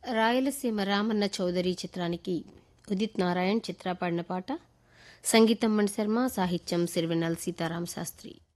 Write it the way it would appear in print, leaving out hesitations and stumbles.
రాయలసీమ రామన్న చౌదరి చిత్రానికి ఉదిత్ నారాయణ్ చిత్ర పాడిన పాట. సంగీతం మణిశర్మ, సాహిత్యం సిరివెన్నెల సీతారామ శాస్త్రి.